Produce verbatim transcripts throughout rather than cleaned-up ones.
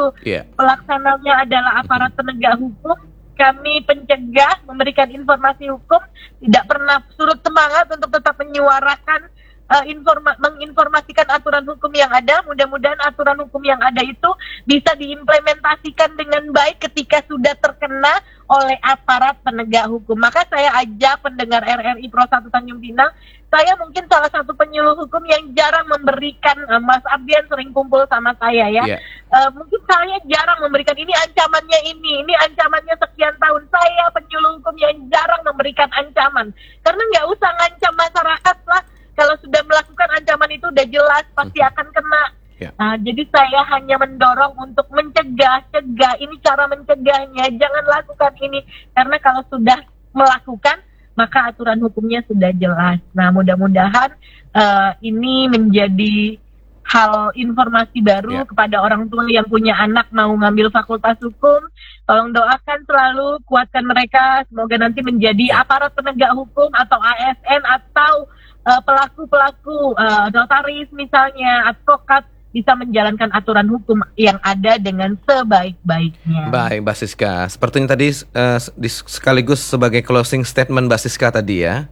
itu Yeah. pelaksananya adalah aparat penegak hukum. Kami pencegah, memberikan informasi hukum, tidak pernah surut semangat untuk tetap menyuarakan, uh, informa- menginformasikan aturan hukum yang ada. Mudah-mudahan aturan hukum yang ada itu bisa diimplementasikan dengan baik ketika sudah terkena oleh aparat penegak hukum. Maka saya ajak pendengar R R I Pro satu Tanjung Pinang, saya mungkin salah satu penyuluh hukum yang jarang memberikan, uh, Mas Ardian sering kumpul sama saya ya. Yeah. Uh, mungkin saya jarang memberikan ini ancamannya ini, ini ancamannya sekian tahun. Saya penyuluh hukum yang jarang memberikan ancaman. Karena nggak usah ngancam masyarakat lah. Kalau sudah melakukan ancaman itu udah jelas pasti akan kena. Yeah. Nah, jadi saya hanya mendorong untuk mencegah, cegah. Ini cara mencegahnya. Jangan lakukan ini. Karena kalau sudah melakukan, maka aturan hukumnya sudah jelas. Nah, mudah-mudahan uh, ini menjadi hal informasi baru yeah. kepada orang tua yang punya anak mau ngambil fakultas hukum. Tolong doakan selalu, kuatkan mereka. Semoga nanti menjadi aparat penegak hukum atau A S N atau uh, pelaku-pelaku uh, notaris misalnya, advokat, bisa menjalankan aturan hukum yang ada dengan sebaik-baiknya. Baik, Mbak Siska. Sepertinya tadi uh, sekaligus sebagai closing statement Mbak Siska tadi ya.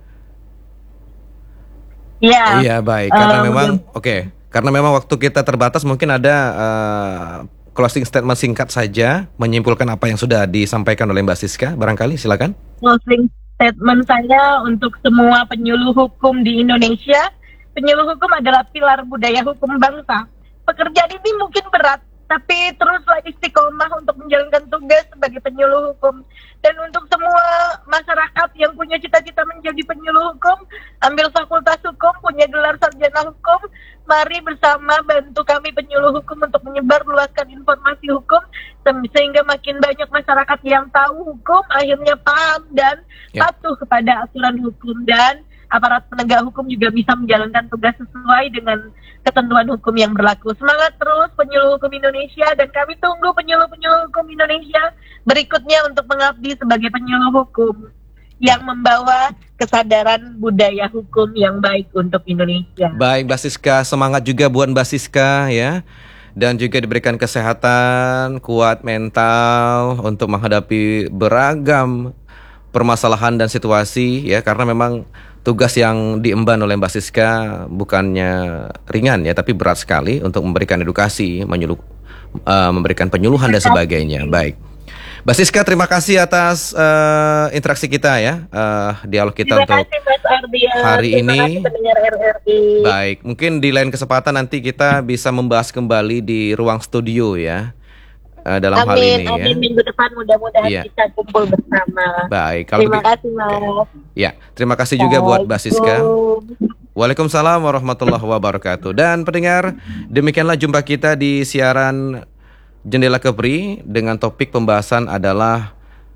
Iya. Iya, baik. Karena uh, memang oke, okay. Karena memang waktu kita terbatas, mungkin ada uh, closing statement singkat saja menyimpulkan apa yang sudah disampaikan oleh Mbak Siska. Barangkali silakan. Closing statement saya untuk semua penyuluh hukum di Indonesia. Penyuluh hukum adalah pilar budaya hukum bangsa. Pekerjaan ini mungkin berat, tapi teruslah istiqomah untuk menjalankan tugas sebagai penyuluh hukum. Dan untuk semua masyarakat yang punya cita-cita menjadi penyuluh hukum, ambil fakultas hukum, punya gelar sarjana hukum, mari bersama bantu kami penyuluh hukum untuk menyebarluaskan informasi hukum, sehingga makin banyak masyarakat yang tahu hukum, akhirnya paham dan ya. patuh kepada aturan hukum, dan aparat penegak hukum juga bisa menjalankan tugas sesuai dengan ketentuan hukum yang berlaku. Semangat terus penyuluh hukum Indonesia, dan kami tunggu penyuluh-penyuluh hukum Indonesia berikutnya untuk mengabdi sebagai penyuluh hukum yang membawa kesadaran budaya hukum yang baik untuk Indonesia. Baik, Mbak Siska, semangat juga buat Mbak Siska ya. Dan juga diberikan kesehatan, kuat mental untuk menghadapi beragam permasalahan dan situasi ya, karena memang tugas yang diemban oleh Mbak Siska bukannya ringan ya, tapi berat sekali untuk memberikan edukasi, menyuluh, uh, memberikan penyuluhan dan sebagainya. Baik, Mbak Siska, terima kasih atas uh, interaksi kita ya, uh, dialog kita terima untuk kasih, Mas Ardian. hari terima ini. Kasih, pendengar R R I. Baik, mungkin di lain kesempatan nanti kita bisa membahas kembali di ruang studio ya. Uh, dalam amin, hal ini amin. ya. Minggu depan mudah-mudahan Iya. bisa kumpul bersama. Baik, kalau terima begitu, kasih, Mas. ya, terima kasih juga buat Mbak Siska. Waalaikumsalam warahmatullahi wabarakatuh. Dan pendengar, demikianlah jumpa kita di siaran Jendela Kepri dengan topik pembahasan adalah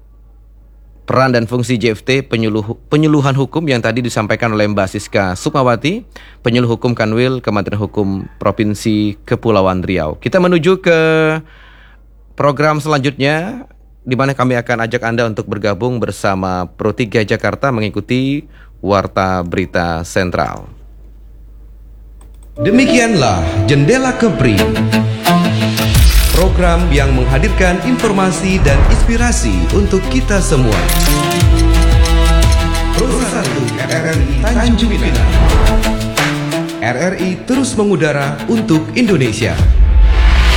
peran dan fungsi J F T penyuluh, penyuluhan hukum yang tadi disampaikan oleh Mbak Siska Sukmawati, penyuluh hukum Kanwil Kementerian Hukum Provinsi Kepulauan Riau. Kita menuju ke program selanjutnya, di mana kami akan ajak Anda untuk bergabung bersama Pro tiga Jakarta mengikuti Warta Berita Sentral. Demikianlah Jendela Kepri, program yang menghadirkan informasi dan inspirasi untuk kita semua. Pro satu R R I Tanjung Pinang. R R I terus mengudara untuk Indonesia.